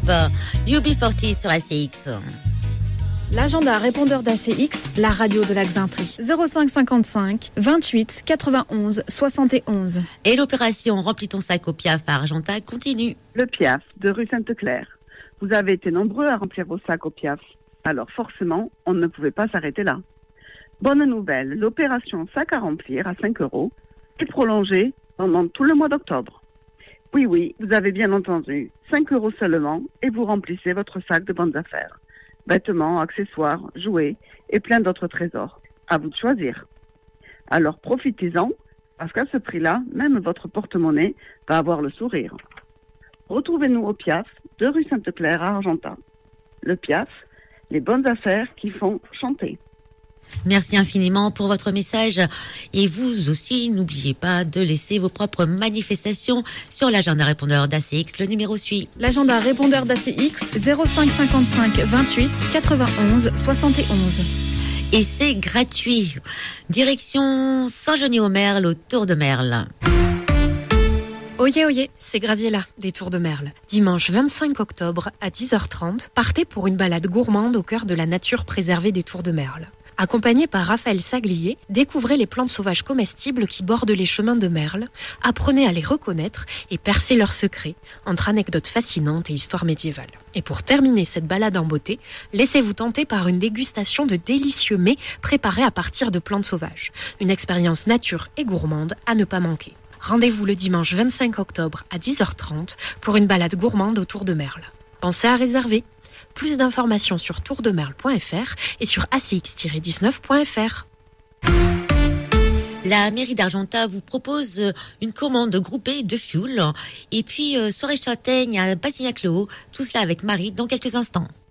UB40 sur ACX. L'agenda répondeur d'ACX, la radio de la Xainterie. 05 55 28 91 71. Et l'opération Remplis ton sac au Piaf à Argentat continue. Le Piaf de rue Sainte-Claire. Vous avez été nombreux à remplir vos sacs au Piaf. Alors forcément, on ne pouvait pas s'arrêter là. Bonne nouvelle, l'opération sac à remplir à 5 € est prolongée pendant tout le mois d'octobre. Oui, vous avez bien entendu, 5 € seulement et vous remplissez votre sac de bonnes affaires. Vêtements, accessoires, jouets et plein d'autres trésors. À vous de choisir. Alors profitez-en, parce qu'à ce prix-là, même votre porte-monnaie va avoir le sourire. Retrouvez-nous au Piaf, de rue Sainte-Claire à Argentat. Le Piaf, les bonnes affaires qui font chanter. Merci infiniment pour votre message. Et vous aussi, n'oubliez pas de laisser vos propres manifestations sur l'agenda répondeur d'ACX. Le numéro suit. L'agenda répondeur d'ACX, 05 55 28 91 71. Et c'est gratuit. Direction Saint-Genis-aux-Merles, au Tour de Merle. Oyez, c'est Graziella, des Tours de Merle. Dimanche 25 octobre à 10h30, partez pour une balade gourmande au cœur de la nature préservée des Tours de Merle. Accompagné par Raphaël Saglier, découvrez les plantes sauvages comestibles qui bordent les chemins de Merle, apprenez à les reconnaître et percez leurs secrets, entre anecdotes fascinantes et histoires médiévales. Et pour terminer cette balade en beauté, laissez-vous tenter par une dégustation de délicieux mets préparés à partir de plantes sauvages. Une expérience nature et gourmande à ne pas manquer. Rendez-vous le dimanche 25 octobre à 10h30 pour une balade gourmande au Tour de Merle. Pensez à réserver. Plus d'informations sur tourdemerle.fr et sur acx-19.fr. La mairie d'Argentat vous propose une commande groupée de fioul et puis soirée châtaigne à Bassignac-le-Haut. Tout cela avec Marie dans quelques instants.